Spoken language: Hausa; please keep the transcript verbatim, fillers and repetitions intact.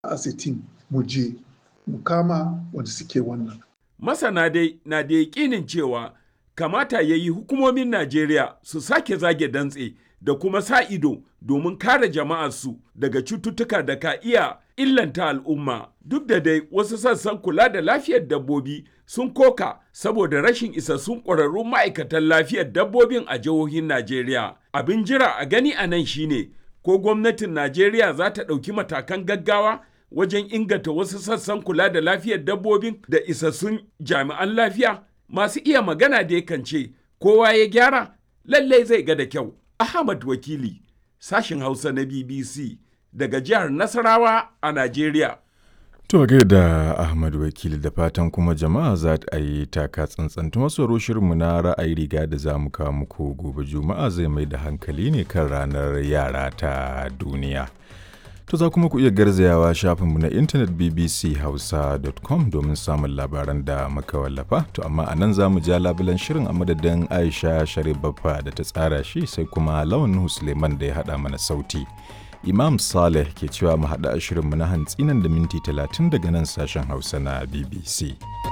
asitin mu je mu kama wanda suke wannan. Masana dai na da yaƙinin cewa kamata ya yi hukumomin Najeriya su sake zage dantse da kuma sa ido domin kare jama'arsu daga cututtuka da ka iya illanta al'umma. Duk da dai wasu sassan kula da lafiyar dabbobi sun koka saboda rashin isassun ƙwararrun ma'aikatan lafiyar dabbobin a jihohin Najeriya. Abin jira a gani a nan shine ko gwamnatin Najeriya za ta ɗauki matakan gaggawa wajen inganta wasu sassan kula da lafiyar dabbobin da isassun jami'an lafiya. Masu iya magana da yakan ce kowa ya gyara lallai zai ga da kyau. Ahmad Wakili, sashin Hausa na B B C daga jihar Nasarawa a Najeriya. To da Ahmad Wakili, da fatan kuma jama'a za ta yi taka tsantsan. Masu shirinmu na ra'ayi riga da za mu kawo muku gobe Juma'a zai mai da hankali ne kan ranar yara ta duniya. To za kuma ku iya garzayawa shafinmu na intanet b b c hausa dot com domin samun labaran da muka wallafa. To amma a nan za mu ja labulan shirin a madadin Aisha Sharif Baffa da ta tsara shi, sai kuma Lawan Nuhu Suleiman da ya haɗa mana sauti. Imam Saleh ke cewa mu haɗa shirinmu na hantsi nan da minti talatin daga nan sashen Hausa na B B C.